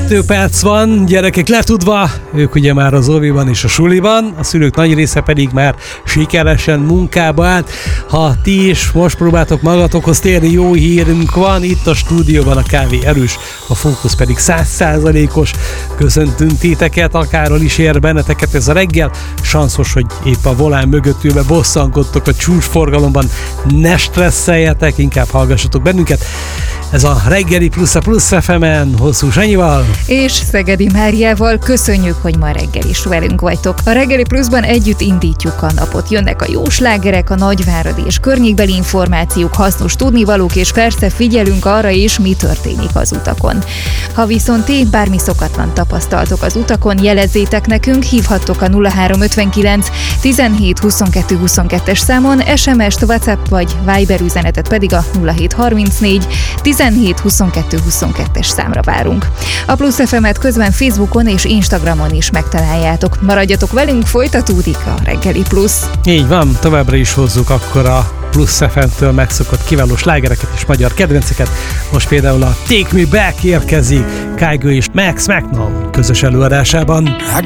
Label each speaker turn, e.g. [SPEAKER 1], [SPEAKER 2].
[SPEAKER 1] 2 perc van, gyerekek letudva, ők ugye már az óviban és a suliban, a szülők nagy része pedig már sikeresen munkába állt. Ha ti is most próbáltok magatokhoz térni, jó hírünk van, itt a stúdióban a kávé erős, a fókusz pedig 100%-os. Köszöntünk titeket, akárhol is ér benneteket ez a reggel. Sanszos, hogy épp a volán mögött ülve bosszankodtok a csúcsforgalomban, ne stresszeljetek, inkább hallgassatok bennünket. Ez a reggeli plusz a Plusz FM-en, Hosszú Sanyival
[SPEAKER 2] és Szegedi Máriával. Köszönjük, hogy ma reggel is velünk vagytok. A reggeli pluszban együtt indítjuk a napot. Jönnek a jó slágerek, a nagyváradi és környékbeli információk, hasznos tudnivalók, és persze figyelünk arra is, mi történik az utakon. Ha viszont ti bármi szokatlan tapasztaltok az utakon, jelezzétek nekünk, hívhattok a 0359 17 22 22-es számon, SMS-t, WhatsApp vagy Viber üzenetet pedig a 0734 17 22 22-es számra várunk. A Plusz FM-et közben Facebookon és Instagramon is megtaláljátok. Maradjatok velünk, folytatódik a reggeli plusz.
[SPEAKER 1] Így van, továbbra is hozzuk akkor a Plusz FM-től megszokott kiváló slágereket és magyar kedvenceket. Most például a Take Me Back érkezik Kygo és Max Macnon közös előadásában.
[SPEAKER 3] I